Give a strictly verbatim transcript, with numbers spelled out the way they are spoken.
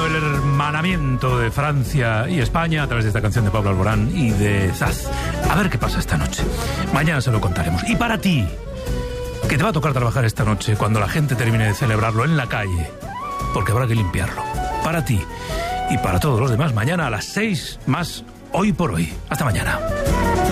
el hermanamiento de Francia y España a través de esta canción de Pablo Alborán y de Zaz. A ver qué pasa esta noche. Mañana se lo contaremos. Y para ti, que te va a tocar trabajar esta noche cuando la gente termine de celebrarlo en la calle, porque habrá que limpiarlo. Para ti y para todos los demás, mañana a las seis más Hoy por Hoy. Hasta mañana.